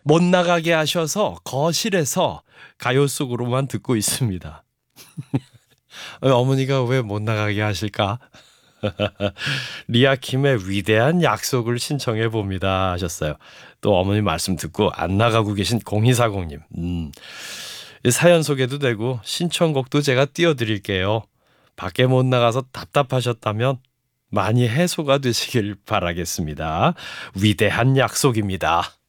못 나가게 하셔서 거실에서 가요 속으로만 듣고 있습니다. 어머니가 왜 못 나가게 하실까? 리아킴의 위대한 약속을 신청해 봅니다 하셨어요. 또 어머니 말씀 듣고 안 나가고 계신 0240님. 이 사연 소개도 되고 신청곡도 제가 띄워드릴게요. 밖에 못 나가서 답답하셨다면 많이 해소가 되시길 바라겠습니다. 위대한 약속입니다.